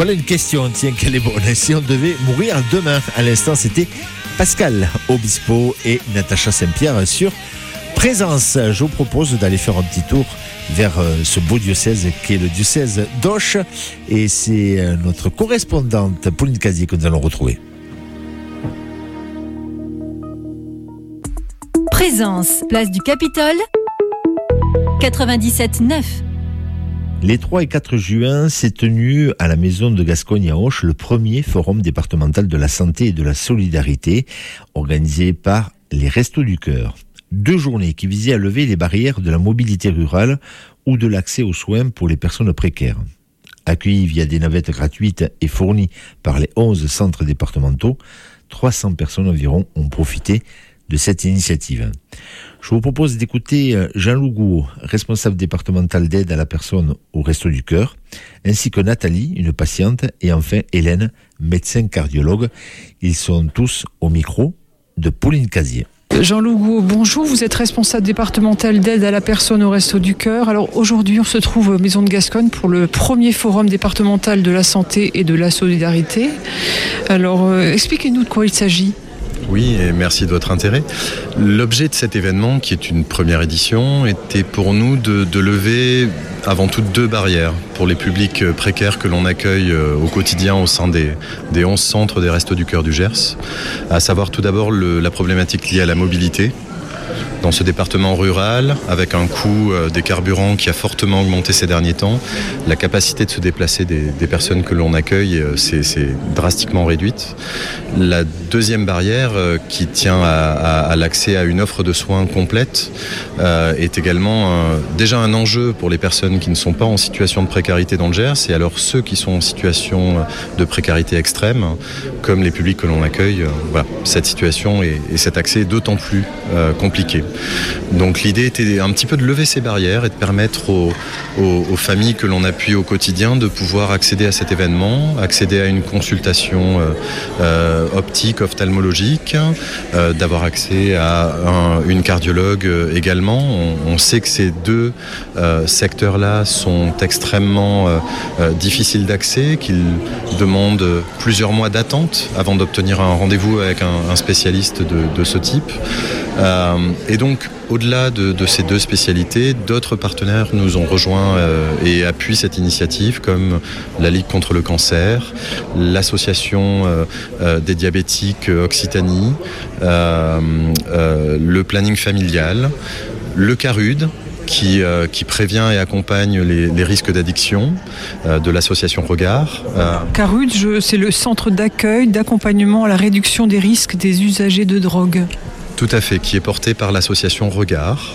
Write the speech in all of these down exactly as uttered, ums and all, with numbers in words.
Voilà une question, tiens, qu'elle est bonne. Si on devait mourir demain, à l'instant, c'était Pascal Obispo et Natacha Saint-Pierre sur Présence. Je vous propose d'aller faire un petit tour vers ce beau diocèse qui est le diocèse d'Auch. Et c'est notre correspondante Pauline Casier que nous allons retrouver. Présence, place du Capitole, quatre-vingt-dix-sept neuf. Les trois et quatre juin s'est tenu à la Maison de Gascogne à Auch le premier forum départemental de la santé et de la solidarité organisé par les Restos du Cœur. Deux journées qui visaient à lever les barrières de la mobilité rurale ou de l'accès aux soins pour les personnes précaires. Accueillis via des navettes gratuites et fournies par les onze centres départementaux, trois cents personnes environ ont profité de cette initiative. Je vous propose d'écouter Jean-Loup Gouault, responsable départemental d'aide à la personne au Restos du Cœur, ainsi que Nathalie, une patiente, et enfin Hélène, médecin cardiologue. Ils sont tous au micro de Pauline Casier. Jean-Loup Gouault, bonjour, vous êtes responsable départemental d'aide à la personne au Restos du Cœur. Alors aujourd'hui, on se trouve aux Maisons de Gascogne pour le premier forum départemental de la santé et de la solidarité. Alors, euh, expliquez-nous de quoi il s'agit. Oui, et merci de votre intérêt. L'objet de cet événement, qui est une première édition, était pour nous de, de lever avant tout deux barrières pour les publics précaires que l'on accueille au quotidien au sein des, des onze centres des Restos du Cœur du Gers, à savoir tout d'abord le, la problématique liée à la mobilité. Dans ce département rural, avec un coût des carburants qui a fortement augmenté ces derniers temps, la capacité de se déplacer des, des personnes que l'on accueille c'est, c'est drastiquement réduite. La deuxième barrière, qui tient à, à, à l'accès à une offre de soins complète, euh, est également euh, déjà un enjeu pour les personnes qui ne sont pas en situation de précarité dans le Gers, et alors ceux qui sont en situation de précarité extrême, comme les publics que l'on accueille, euh, voilà, cette situation et, et cet accès est d'autant plus euh, compliqué. Donc l'idée était un petit peu de lever ces barrières et de permettre aux, aux, aux familles que l'on appuie au quotidien de pouvoir accéder à cet événement, accéder à une consultation euh, euh, optique, ophtalmologique, euh, d'avoir accès à un, une cardiologue également. On, on sait que ces deux euh, secteurs-là sont extrêmement euh, euh, difficiles d'accès, qu'ils demandent plusieurs mois d'attente avant d'obtenir un rendez-vous avec un, un spécialiste de, de ce type. Euh, et donc, au-delà de, de ces deux spécialités, d'autres partenaires nous ont rejoints euh, et appuient cette initiative, comme la Ligue contre le cancer, l'association euh, euh, des diabétiques Occitanie, euh, euh, le planning familial, le CARUD, Qui, euh, qui prévient et accompagne les, les risques d'addiction euh, de l'association Regard. Euh... CARUD, je, c'est le centre d'accueil, d'accompagnement à la réduction des risques des usagers de drogue. Tout à fait, qui est porté par l'association Regard.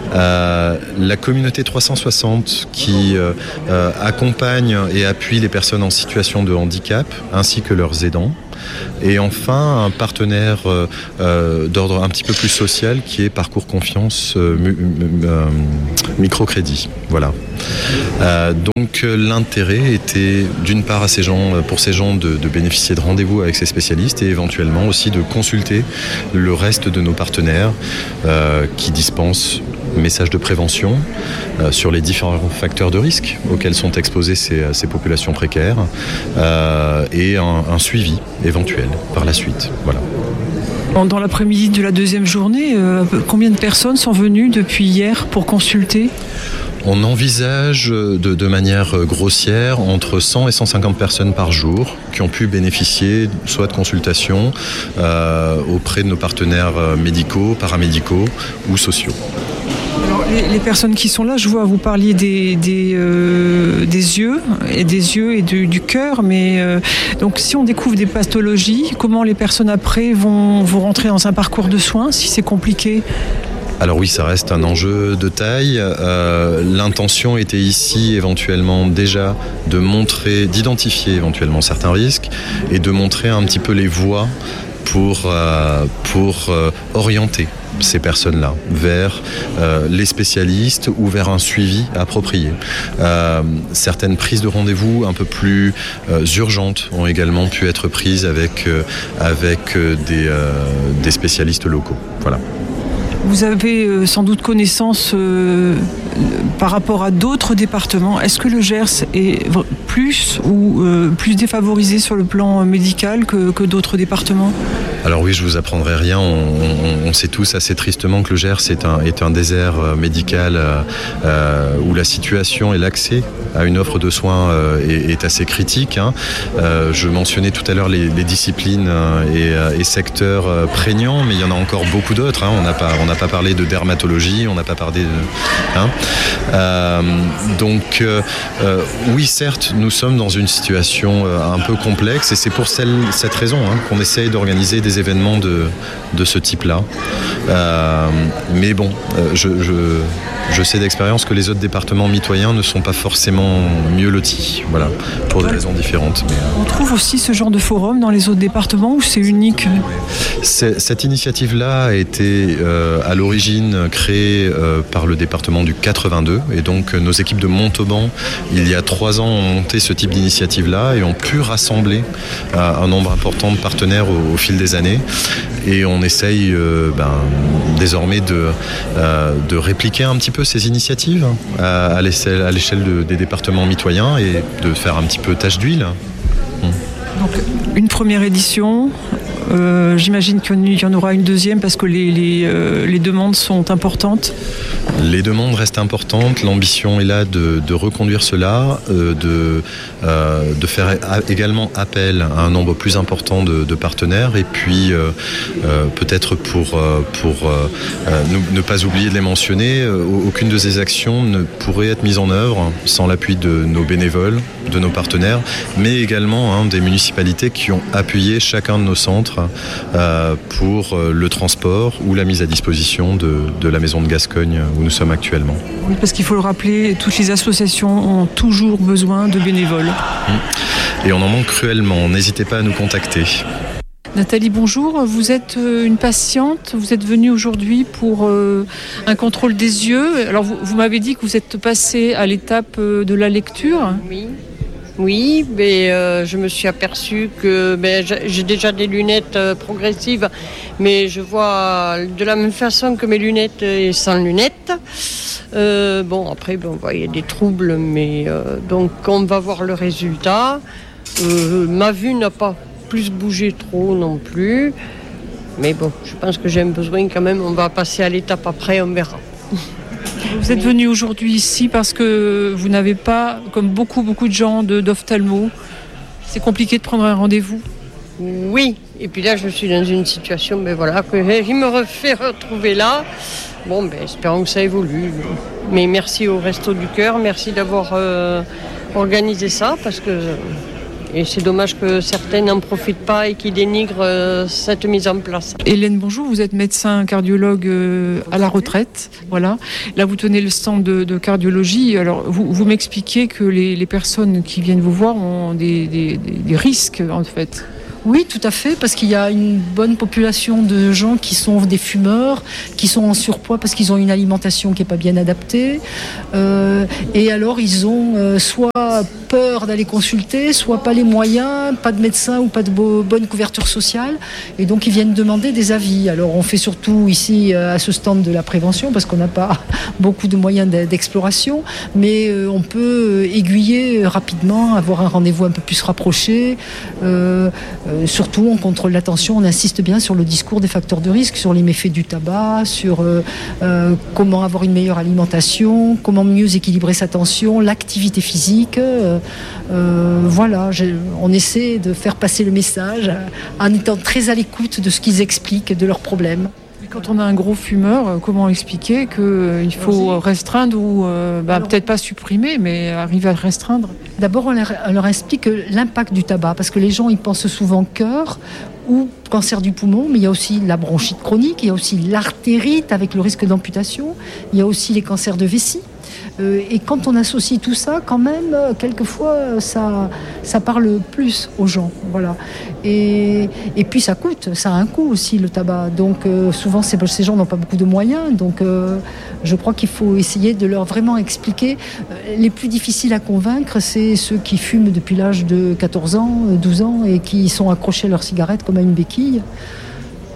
Euh, la communauté trois cent soixante qui euh, euh, accompagne et appuie les personnes en situation de handicap ainsi que leurs aidants. Et enfin, un partenaire euh, euh, d'ordre un petit peu plus social qui est Parcours Confiance euh, mu, mu, euh, Microcrédit. Voilà. Euh, donc l'intérêt était d'une part à ces gens, pour ces gens de, de bénéficier de rendez-vous avec ces spécialistes et éventuellement aussi de consulter le reste de nos partenaires euh, qui dispensent messages de prévention euh, sur les différents facteurs de risque auxquels sont exposées ces, ces populations précaires euh, et un, un suivi éventuel par la suite. Voilà. Dans l'après-midi de la deuxième journée, euh, combien de personnes sont venues depuis hier pour consulter ? On envisage de, de manière grossière entre cent et cent cinquante personnes par jour qui ont pu bénéficier soit de consultations euh, auprès de nos partenaires médicaux, paramédicaux ou sociaux. Alors, les, les personnes qui sont là, je vois, vous parliez des, des, euh, des yeux, et des yeux et du, du cœur, mais euh, donc si on découvre des pathologies, comment les personnes après vont, vont rentrer dans un parcours de soins, si c'est compliqué ? Alors oui, ça reste un enjeu de taille. Euh, l'intention était ici éventuellement déjà de montrer, d'identifier éventuellement certains risques et de montrer un petit peu les voies pour, euh, pour euh, orienter ces personnes-là vers euh, les spécialistes ou vers un suivi approprié. Euh, certaines prises de rendez-vous un peu plus euh, urgentes ont également pu être prises avec, euh, avec euh, des, euh, des spécialistes locaux. Voilà. Vous avez euh, sans doute connaissance euh, par rapport à d'autres départements. Est-ce que le Gers est plus ou euh, plus défavorisé sur le plan médical que, que d'autres départements ? Alors oui, je vous apprendrai rien. On, on, on sait tous assez tristement que le Gers est un, est un désert médical euh, où la situation et l'accès à une offre de soins euh, est, est assez critique. Hein. Euh, je mentionnais tout à l'heure les, les disciplines et, et secteurs prégnants, mais il y en a encore beaucoup d'autres. Hein. On n'a pas, on n'a pas parlé de dermatologie, on n'a pas parlé de... Hein. Euh, donc euh, euh, oui, certes, nous sommes dans une situation euh, un peu complexe et c'est pour celle, cette raison hein, qu'on essaye d'organiser des événements de, de ce type-là. Euh, mais bon, euh, je, je, je sais d'expérience que les autres départements mitoyens ne sont pas forcément mieux lotis, voilà, pour des raisons différentes. Mais, euh... On trouve aussi ce genre de forum dans les autres départements ou c'est unique ? c'est, Cette initiative-là a été euh, à l'origine créée euh, par le département du quatre-vingt-deux et donc euh, nos équipes de Montauban, il y a trois ans, ont monté ce type d'initiative-là et ont pu rassembler euh, un nombre important de partenaires au, au fil des années. Et on essaye euh, ben, désormais de, euh, de répliquer un petit peu ces initiatives à, à l'échelle, à l'échelle de, des départements mitoyens et de faire un petit peu tache d'huile. Hum. Donc une première édition, euh, j'imagine qu'il y en aura une deuxième parce que les, les, euh, les demandes sont importantes. Les demandes restent importantes, l'ambition est là de, de reconduire cela, euh, de, euh, de faire également appel à un nombre plus important de, de partenaires et puis euh, euh, peut-être pour, euh, pour euh, ne, ne pas oublier de les mentionner, euh, aucune de ces actions ne pourrait être mise en œuvre sans l'appui de nos bénévoles, de nos partenaires, mais également hein, des municipalités qui ont appuyé chacun de nos centres euh, pour euh, le transport ou la mise à disposition de, de la maison de Gascogne où nous sommes actuellement. Oui, parce qu'il faut le rappeler, toutes les associations ont toujours besoin de bénévoles. Et on en manque cruellement, n'hésitez pas à nous contacter. Nathalie, bonjour. Vous êtes une patiente, vous êtes venue aujourd'hui pour euh, un contrôle des yeux. Alors vous, vous m'avez dit que vous êtes passée à l'étape de la lecture. Oui. Oui, mais euh, je me suis aperçue que ben, j'ai déjà des lunettes euh, progressives, mais je vois de la même façon que mes lunettes et sans lunettes. Euh, bon, après, bon, il y a des troubles, mais euh, donc on va voir le résultat. Euh, ma vue n'a pas plus bougé trop non plus, mais bon, je pense que j'ai un besoin quand même. On va passer à l'étape après, on verra. Vous êtes venu aujourd'hui ici parce que vous n'avez pas, comme beaucoup, beaucoup de gens, de, d'ophtalmo. C'est compliqué de prendre un rendez-vous. Oui, et puis là, je suis dans une situation, ben voilà, que je me refais retrouver là. Bon, ben espérons que ça évolue. Mais merci au Resto du Cœur, merci d'avoir euh, organisé ça, parce que et c'est dommage que certains n'en profitent pas et qui dénigrent euh, cette mise en place. Hélène, bonjour, vous êtes médecin cardiologue euh, à la retraite. Voilà. Là, vous tenez le stand de, de cardiologie. Alors, vous, vous m'expliquez que les, les personnes qui viennent vous voir ont des, des, des, des risques, en fait. Oui, tout à fait, parce qu'il y a une bonne population de gens qui sont des fumeurs, qui sont en surpoids parce qu'ils ont une alimentation qui n'est pas bien adaptée. Euh, et alors, ils ont euh, soit peur d'aller consulter, soit pas les moyens, pas de médecin ou pas de bo- bonne couverture sociale. Et donc, ils viennent demander des avis. Alors, on fait surtout ici, euh, à ce stand de la prévention, parce qu'on n'a pas beaucoup de moyens d'exploration. Mais euh, on peut aiguiller rapidement, avoir un rendez-vous un peu plus rapproché. Euh, euh, surtout, on contrôle l'attention, on insiste bien sur le discours des facteurs de risque, sur les méfaits du tabac, sur euh, euh, comment avoir une meilleure alimentation, comment mieux équilibrer sa tension, l'activité physique. Euh, euh, voilà, je, on essaie de faire passer le message en étant très à l'écoute de ce qu'ils expliquent, de leurs problèmes. Quand on a un gros fumeur, comment expliquer qu'il faut restreindre ou euh, bah, Alors, peut-être pas supprimer, mais arriver à restreindre? D'abord, on leur, on leur explique l'impact du tabac, parce que les gens ils pensent souvent cœur ou cancer du poumon, mais il y a aussi la bronchite chronique, il y a aussi l'artérite avec le risque d'amputation, il y a aussi les cancers de vessie. Euh, et quand on associe tout ça, quand même, quelquefois, ça, ça parle plus aux gens. Voilà. Et, et puis ça coûte, ça a un coût aussi, le tabac. Donc euh, souvent, ces, ces gens n'ont pas beaucoup de moyens. Donc euh, je crois qu'il faut essayer de leur vraiment expliquer. Les plus difficiles à convaincre, c'est ceux qui fument depuis l'âge de quatorze ans, douze ans, et qui sont accrochés à leur cigarette comme à une béquille.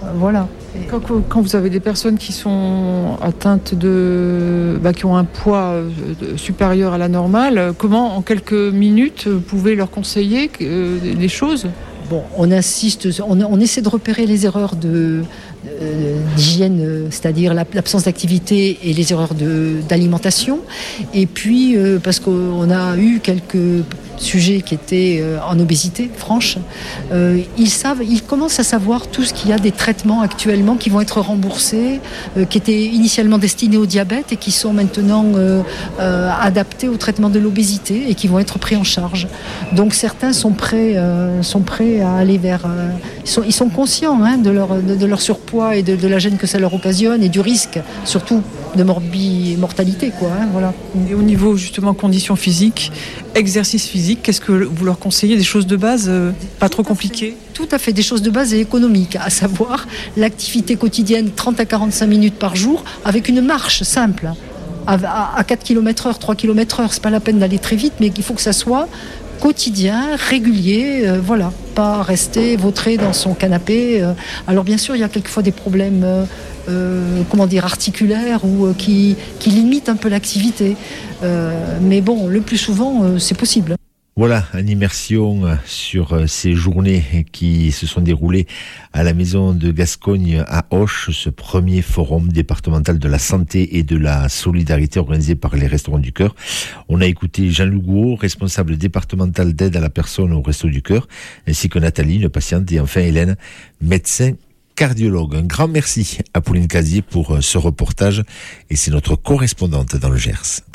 Voilà. Quand, quand vous avez des personnes qui sont atteintes de, bah, qui ont un poids euh, supérieur à la normale, comment en quelques minutes vous pouvez leur conseiller euh, des choses ? Bon, on insiste, on, on essaie de repérer les erreurs de, euh, d'hygiène, c'est-à-dire l'absence d'activité et les erreurs de, d'alimentation. Et puis, euh, parce qu'on a eu quelques sujets qui étaient euh, en obésité franche, euh, ils savent, ils commencent à savoir tout ce qu'il y a des traitements actuellement qui vont être remboursés, euh, qui étaient initialement destinés au diabète et qui sont maintenant euh, euh, adaptés au traitement de l'obésité et qui vont être pris en charge. Donc certains sont prêts, euh, sont prêts à aller vers. Euh, ils, sont, ils sont conscients hein, de, leur, de, de leur surpoids et de, de la gêne que ça leur occasionne et du risque, surtout de morbi, mortalité, quoi. Hein, voilà. Et au niveau justement conditions physiques, exercice physique, qu'est-ce que vous leur conseillez ? Des choses de base, euh, pas trop compliquées ? Tout à fait, des choses de base et économiques, à savoir l'activité quotidienne trente à quarante-cinq minutes par jour avec une marche simple. À, à quatre kilomètres heure, trois kilomètres heure, c'est pas la peine d'aller très vite, mais il faut que ça soit quotidien, régulier, euh, voilà, pas rester vautré dans son canapé. Euh. Alors bien sûr, il y a quelquefois des problèmes, euh, euh, comment dire, articulaires ou euh, qui, qui limitent un peu l'activité. Euh, mais bon, le plus souvent, euh, c'est possible. Voilà, une immersion sur ces journées qui se sont déroulées à la Maison de Gascogne à Auch, ce premier forum départemental de la santé et de la solidarité organisé par les Restaurants du Cœur. On a écouté Jean-Luc Gouault, responsable départemental d'aide à la personne au Resto du Cœur, ainsi que Nathalie, une patiente, et enfin Hélène, médecin cardiologue. Un grand merci à Pauline Casier pour ce reportage et c'est notre correspondante dans le Gers.